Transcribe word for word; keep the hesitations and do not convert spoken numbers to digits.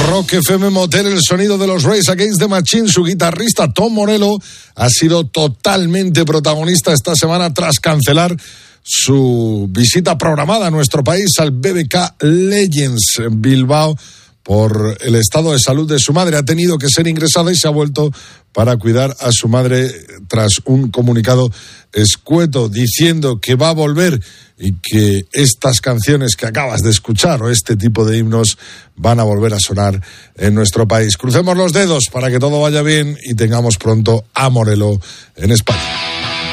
Rock F M Motel, el sonido de los Rage Against the Machine. Su guitarrista Tom Morello ha sido totalmente protagonista esta semana tras cancelar su visita programada a nuestro país al B B K Legends en Bilbao por el estado de salud de su madre. Ha tenido que ser ingresada y se ha vuelto para cuidar a su madre tras un comunicado escueto diciendo que va a volver y que estas canciones que acabas de escuchar o este tipo de himnos van a volver a sonar en nuestro país. Crucemos los dedos para que todo vaya bien y tengamos pronto a Morello en España.